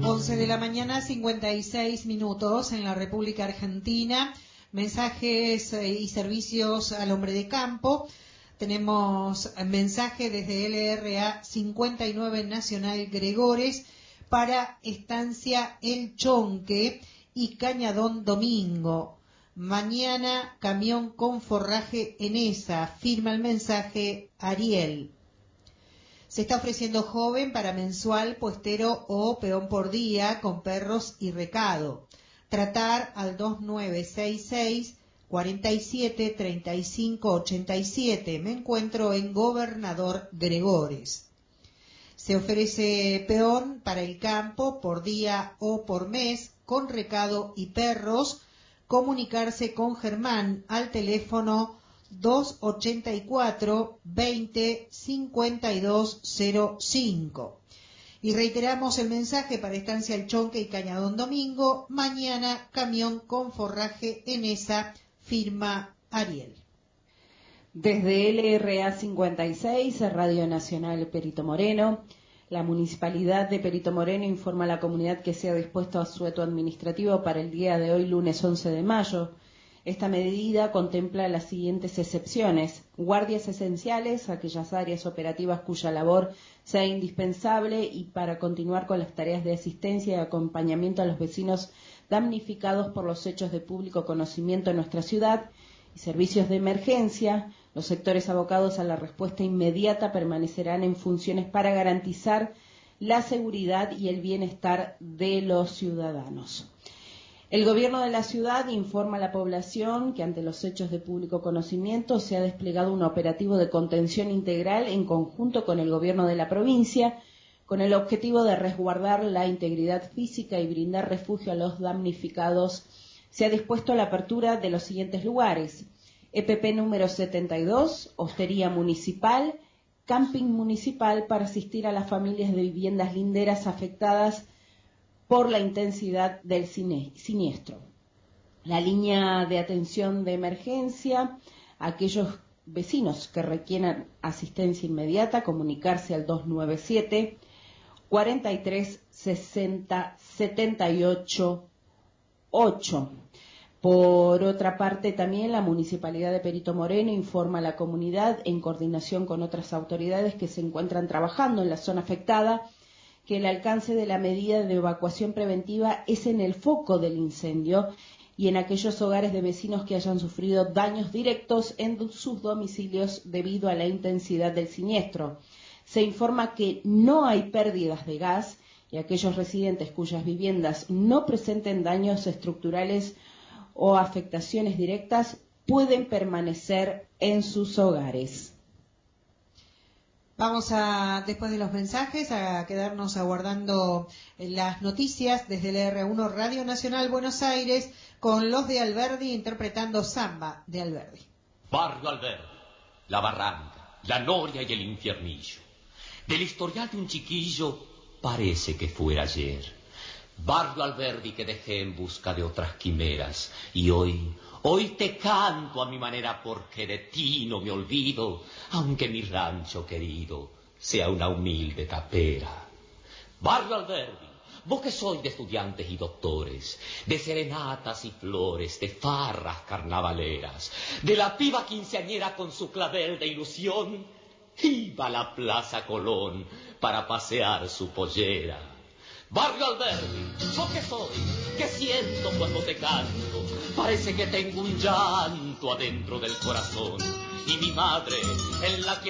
11 de la mañana, 56 minutos en la República Argentina. Mensajes y servicios al hombre de campo. Tenemos mensaje desde LRA 59 Nacional Gregores para Estancia El Chonque y Cañadón Domingo. Mañana camión con forraje en esa. Firma el mensaje Ariel. Se está ofreciendo joven para mensual, puestero o peón por día con perros y recado. Tratar al 2966 47 35 87. Me encuentro en Gobernador Gregores. Se ofrece peón para el campo por día o por mes con recado y perros. Comunicarse con Germán al teléfono 284 20 52 05. Y reiteramos el mensaje para Estancia El Chonque y Cañadón Domingo. Mañana camión con forraje en esa. Firma Ariel. Desde LRA 56, Radio Nacional Perito Moreno, la Municipalidad de Perito Moreno informa a la comunidad que se ha dispuesto asueto administrativo para el día de hoy, lunes 11 de mayo. Esta medida contempla las siguientes excepciones: guardias esenciales, aquellas áreas operativas cuya labor sea indispensable y para continuar con las tareas de asistencia y acompañamiento a los vecinos damnificados por los hechos de público conocimiento en nuestra ciudad, y servicios de emergencia. Los sectores abocados a la respuesta inmediata permanecerán en funciones para garantizar la seguridad y el bienestar de los ciudadanos. El gobierno de la ciudad informa a la población que ante los hechos de público conocimiento se ha desplegado un operativo de contención integral en conjunto con el gobierno de la provincia, con el objetivo de resguardar la integridad física y brindar refugio a los damnificados. Se ha dispuesto la apertura de los siguientes lugares: EPP número 72, Hostería Municipal, Camping Municipal para asistir a las familias de viviendas linderas afectadas por la intensidad del siniestro. La línea de atención de emergencia, aquellos vecinos que requieran asistencia inmediata, comunicarse al 297 43 60 78 8. Por otra parte, también la Municipalidad de Perito Moreno informa a la comunidad, en coordinación con otras autoridades que se encuentran trabajando en la zona afectada, que el alcance de la medida de evacuación preventiva es en el foco del incendio y en aquellos hogares de vecinos que hayan sufrido daños directos en sus domicilios debido a la intensidad del siniestro. Se informa que no hay pérdidas de gas y aquellos residentes cuyas viviendas no presenten daños estructurales o afectaciones directas pueden permanecer en sus hogares. Vamos a, después de los mensajes, a quedarnos aguardando las noticias desde el R1 Radio Nacional Buenos Aires con los de Alberdi interpretando Samba de Alberdi. Barrio Alberdi, la barranca, la noria y el infiernillo. Del historial de un chiquillo parece que fuera ayer. Barrio Alberdi que dejé en busca de otras quimeras y hoy te canto a mi manera porque de ti no me olvido, aunque mi rancho querido sea una humilde tapera. Barrio Alberdi, vos que sois de estudiantes y doctores, de serenatas y flores, de farras carnavaleras, de la piba quinceañera con su clavel de ilusión, iba a la Plaza Colón para pasear su pollera. Barrio Alberdi, yo que soy, que siento cuando te canto, parece que tengo un llanto adentro del corazón, y mi madre en la que